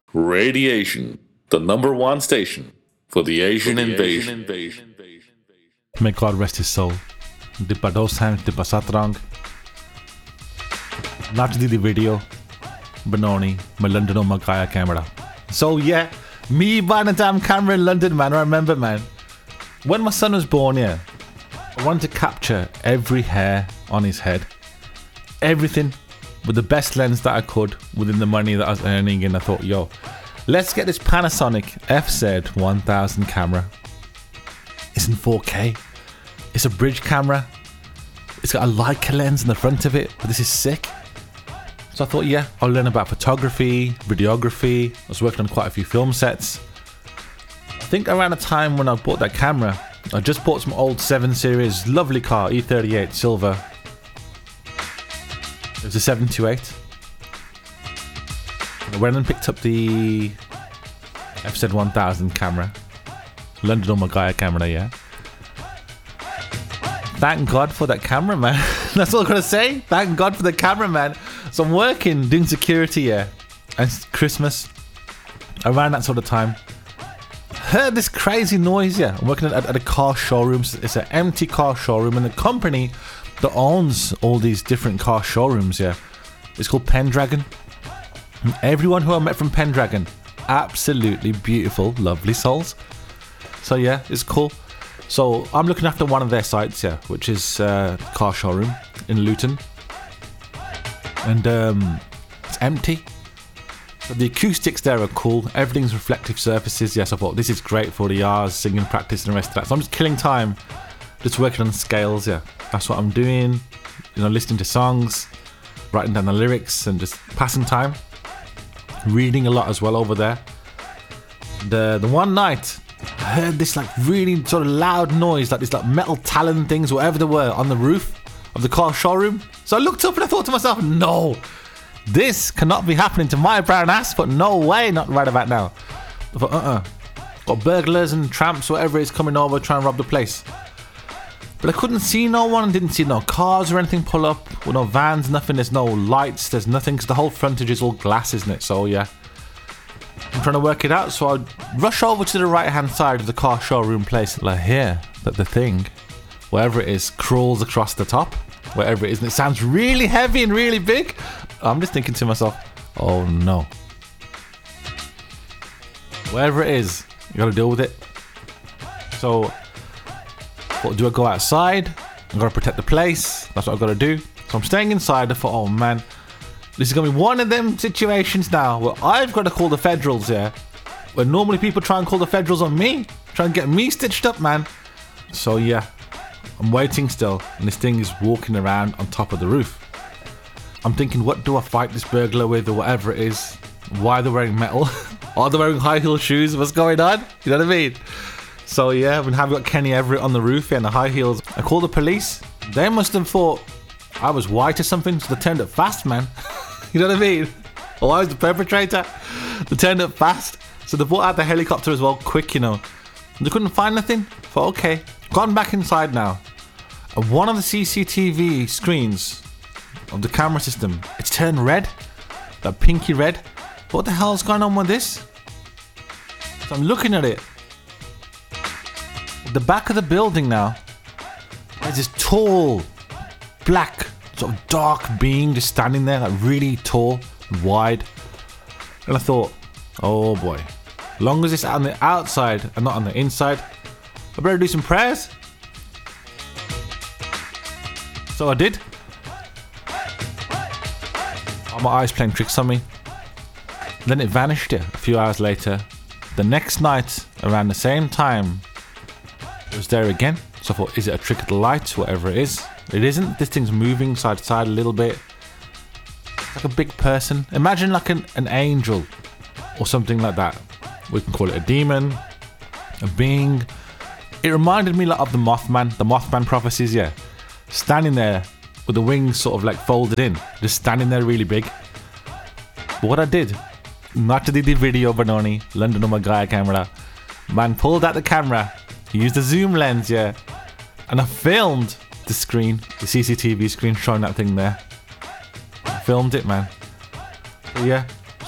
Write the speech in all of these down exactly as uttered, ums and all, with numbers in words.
Radiation, the number one station for the Asian for the invasion. Asian invasion. May God rest his soul. Di pa dosang, di pa satrang. Not to do the video, Benoni, my London on my Gaia camera. So yeah, me buying a damn camera in London, man. I remember, man. When my son was born, yeah, I wanted to capture every hair on his head. Everything with the best lens that I could within the money that I was earning, and I thought, yo, let's get this Panasonic F Z one thousand camera. It's in four K. It's a bridge camera. It's got a Leica lens in the front of it, but this is sick. So I thought, yeah, I'll learn about photography, videography. I was working on quite a few film sets. I think around the time when I bought that camera, I just bought some old seven series, lovely car, E thirty-eight silver. It was a seven twenty-eight. I went and picked up the F Z one thousand camera. London on my Gaia camera, yeah. Thank God for that camera, man. That's all I'm gonna say. Thank God for the camera, man. So I'm working, doing security, yeah. And it's Christmas. Around that sort of time. Heard this crazy noise, yeah. I'm working at, at a car showroom. It's an empty car showroom, and the company that owns all these different car showrooms, yeah, it's called Pendragon. And everyone who I met from Pendragon, absolutely beautiful, lovely souls. So yeah, it's cool. So I'm looking after one of their sites, yeah, which is uh, car showroom in Luton, and um, it's empty. But the acoustics there are cool. Everything's reflective surfaces. Yes, I thought this is great for the R's, singing practice, and the rest of that. So I'm just killing time, just working on scales. Yeah, that's what I'm doing. You know, listening to songs, writing down the lyrics, and just passing time. Reading a lot as well over there. The the one night, I heard this like really sort of loud noise, like this like metal talon things, whatever they were, on the roof of the car showroom. So I looked up and I thought to myself, no, this cannot be happening to my brown ass, but no way, not right about now. I thought, uh-uh. Got burglars and tramps, whatever is coming over, trying to rob the place. But I couldn't see no one, didn't see no cars or anything pull up, with no vans, nothing, there's no lights, there's nothing, because the whole frontage is all glass, isn't it? So yeah, I'm trying to work it out. So I rush over to the right hand side of the car showroom place, and I hear that the thing, wherever it is, crawls across the top, wherever it is, and it sounds really heavy and really big. I'm just thinking to myself, oh no, wherever it is, you gotta deal with it. So what do I go outside? I gotta protect the place. That's what I gotta do. So I'm staying inside. I thought, oh man, this is gonna be one of them situations now where I've got to call the federals here. Where normally people try and call the federals on me, try and get me stitched up, man. So yeah, I'm waiting still, and this thing is walking around on top of the roof. I'm thinking, what do I fight this burglar with, or whatever it is? Why are they wearing metal? Are they wearing high heel shoes? What's going on? You know what I mean? So yeah, we have got Kenny Everett on the roof and the high heels. I called the police. They must have thought I was white or something, so they turned up fast, man. You know what I mean? Or I was the perpetrator. They turned up fast. So they brought out the helicopter as well, quick, you know. And they couldn't find nothing. Thought, okay, gone back inside now. And one of the C C T V screens of the camera system, it's turned red. That pinky red. What the hell's going on with this? So I'm looking at it. At the back of the building now, there's this tall, black, sort of dark being just standing there, like really tall and wide. And I thought, oh boy, as long as it's on the outside and not on the inside, I better do some prayers. So I did. Oh, my eyes playing tricks on me. Then it vanished, yeah, a few hours later. The next night, around the same time, it was there again. So I thought, is it a trick of the light? Whatever it is. It isn't. This thing's moving side to side a little bit. Like a big person. Imagine like an, an angel or something like that. We can call it a demon, a being. It reminded me like of the Mothman, the Mothman prophecies, yeah. Standing there with the wings sort of like folded in. Just standing there really big. But what I did, not to do the video, Benoni, London on my Gaia camera. Man pulled out the camera, used the zoom lens, yeah. And I filmed the screen, the C C T V screen showing that thing there. I filmed it, man. But yeah,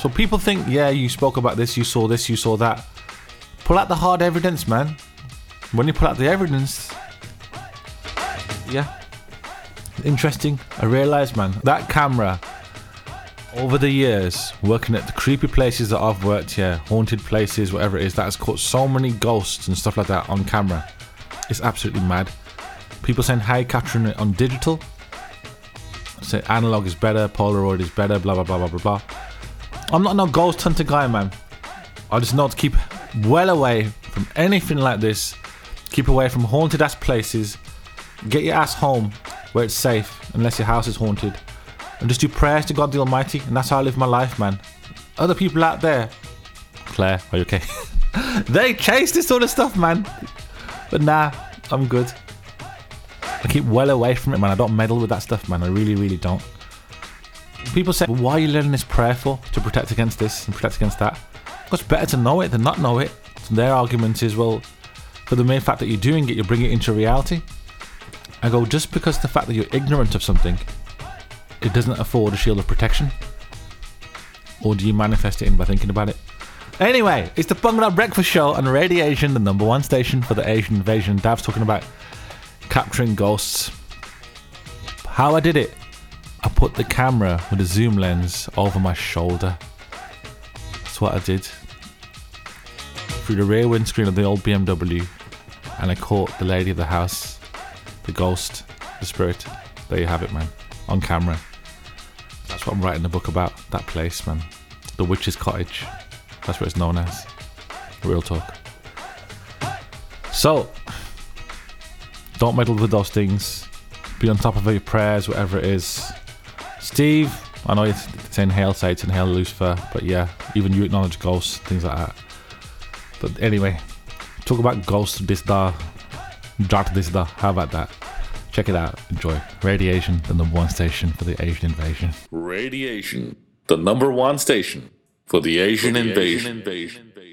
So people think, yeah, you spoke about this, you saw this, you saw that. Pull out the hard evidence, man. When you pull out the evidence, yeah. Interesting. I realised, man, that camera, over the years, working at the creepy places that I've worked here, haunted places, whatever it is, that has caught so many ghosts and stuff like that on camera. It's absolutely mad. People saying, how are you capturing it on digital? Say analog is better, Polaroid is better, blah, blah, blah, blah, blah, blah. I'm not no ghost hunter guy, man. I just know to keep well away from anything like this. Keep away from haunted ass places. Get your ass home where it's safe, unless your house is haunted. And just do prayers to God the Almighty, and that's how I live my life, man. Other people out there, Claire, are you okay? They chase this sort of stuff, man. But nah, I'm good. I keep well away from it, man. I don't meddle with that stuff, man. I really, really don't. People say, well, why are you learning this prayer for? To protect against this and protect against that? Well, it's better to know it than not know it. So their argument is, well, for the mere fact that you're doing it, you're bringing it into reality. I go, just because the fact that you're ignorant of something, it doesn't afford a shield of protection? Or do you manifest it in by thinking about it? Anyway, it's the Bungalow Breakfast Show on Radiation, the number one station for the Asian invasion. Dav's talking about capturing ghosts. How I did it? I put the camera with a zoom lens over my shoulder. That's what I did. Through the rear windscreen of the old B M W. And I caught the lady of the house, the ghost, the spirit. There you have it, man. On camera. That's what I'm writing the book about. That place, man. The Witch's Cottage. That's what it's known as. Real talk. So, don't meddle with those things. Be on top of your prayers, whatever it is. Steve, I know you're saying hail Satan, hail Lucifer, but yeah, even you acknowledge ghosts, things like that. But anyway, talk about ghosts this da, dark this da. How about that? Check it out. Enjoy. Radiation, the number one station for the Asian invasion. Radiation, the number one station for the Asian, for the invasion. Asian invasion.